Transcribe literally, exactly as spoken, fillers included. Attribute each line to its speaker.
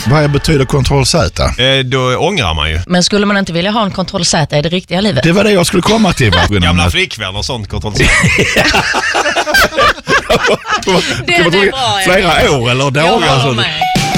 Speaker 1: Vad betyder kontroll Z?
Speaker 2: Eh, då ångrar man ju.
Speaker 3: Men skulle man inte vilja ha en kontroll Z i det riktiga livet?
Speaker 1: Det var det jag skulle komma till.
Speaker 2: Gamla flickvänner och sånt kontroll Z.
Speaker 3: Det är bra.
Speaker 1: Flera år eller dagar.
Speaker 3: Jag håller med.